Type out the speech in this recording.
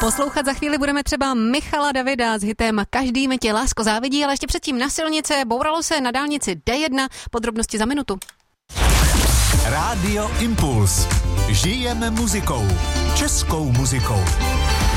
Poslouchat za chvíli budeme třeba Michala Davida s hitem Každý mi tě lásko závidí, ale ještě předtím na silnice bouralo se na dálnici D1, podrobnosti za minutu. Rádio Impuls. Žijeme muzikou. Českou muzikou.